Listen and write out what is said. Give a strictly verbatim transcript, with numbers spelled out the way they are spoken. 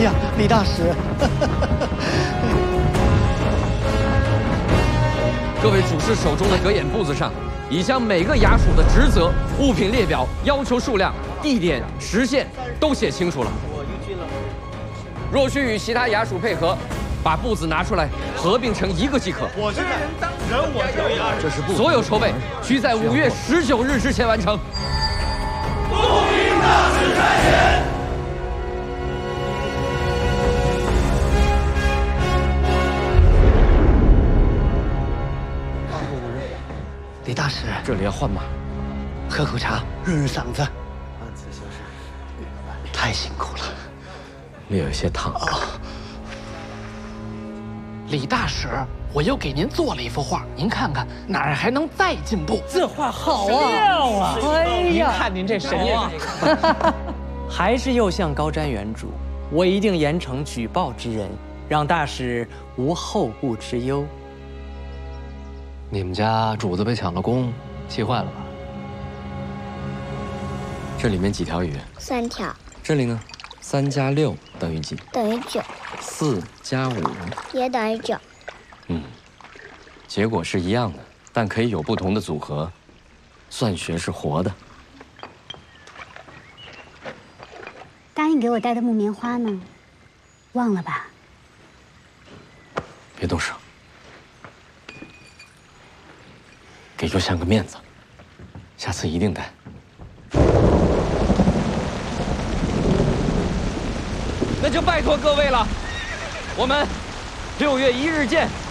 呀，李大使！ 各位主事手中的格眼簿子上，已将每个衙署的职责、物品列表、要求数量、地点、时限都写清楚了。若需与其他衙署配合，把簿子拿出来合并成一个即可。 我现在人我可以啊， 这是部所有筹备需在五月十九日之前完成。 恭迎大使差遣。 李大使， 这里要换马， 喝口茶，润润嗓子。太辛苦了， 略有些烫。 李大使，我又给您做了一幅画，您看看哪儿还能再进步？ 这画好啊，妙啊！哎您呀， 看您这神韵， 还是又像高瞻远瞩。我一定严惩举报之人，让大使无后顾之忧。 你们家主子被抢了功，气坏了吧？ 这里面几条鱼？ 三条。 这里呢？三加六等于几？ 等于九。 四加五也等于九。 嗯，结果是一样的，但可以有不同的组合。算学是活的。 答应给我带的木棉花呢？忘了吧？ 别动手，给秋香个面子，下次一定带。那就拜托各位了，我们六月一日见。